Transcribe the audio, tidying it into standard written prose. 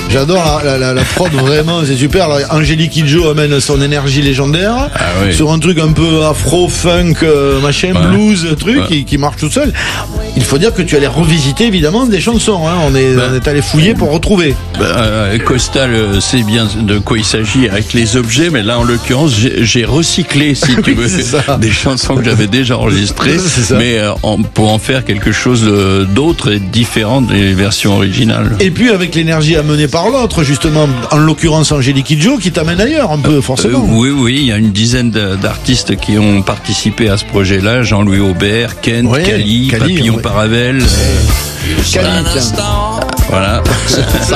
J'adore la prod, vraiment, c'est super. Alors, Angélique Kidjo amène son énergie légendaire sur un truc un peu afro, funk, machin, blues, truc qui marche tout seul. Il faut dire que tu allais revisiter évidemment des chansons. Hein. On est allé fouiller pour retrouver. Costal sait bien de quoi il s'agit avec les objets, mais là en l'occurrence j'ai recyclé, si tu veux, des chansons que j'avais déjà enregistrées, mais pour en faire quelque chose d'autre et différent des versions originales. Et puis avec l'énergie amenée par l'autre, justement, en l'occurrence Angélique Kidjo, qui t'amène ailleurs un peu, forcément. Oui, il y a une dizaine d'artistes qui ont participé à ce projet-là. Jean-Louis Aubert, Ken, Cali, Papillon Paravel. Cali, voilà. Ça